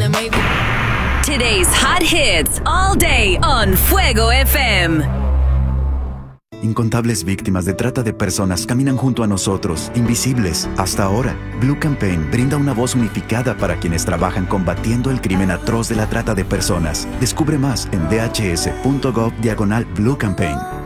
Today's hot hits all day on Fuego FM. Incontables víctimas de trata de personas caminan junto a nosotros, invisibles, hasta ahora. Blue Campaign brinda una voz unificada para quienes trabajan combatiendo el crimen atroz de la trata de personas. Descubre más en dhs.gov/Blue Campaign.